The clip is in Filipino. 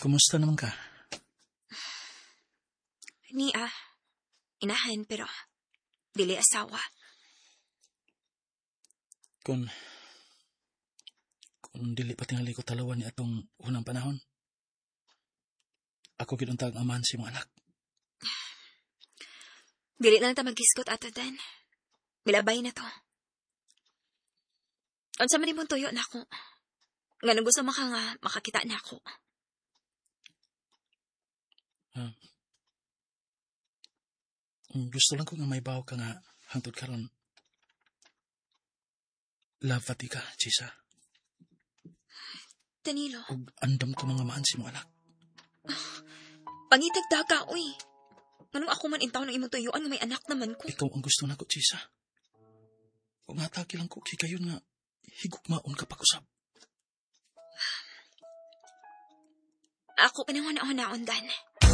Kumusta naman ka? Inahan pero dili asawa. Kung dili pa tingali ko talawan ni atong unang panahon, ako ginuntag amahan si mong anak. Dili na lang ta magiskot ato dan. Milabay na to. Unsa man imong tuyo na ako. Nga nung gusto maka nga makakita na ako. Gusto lang ko nga may bawo ka nga hangtod karon. Love pati ka, Chisa. Danilo. Ug andam ko mga maan si mong anak. Pangitagdaga, uy. Nganong ako man intaw ng imong tuyuan nga may anak naman ko. Ikaw ang gusto nako, Chisa. Kung atake lang ko, kayon nga higugmaon ka pag-usap. Ako pinanghuna-hunaon, Dan.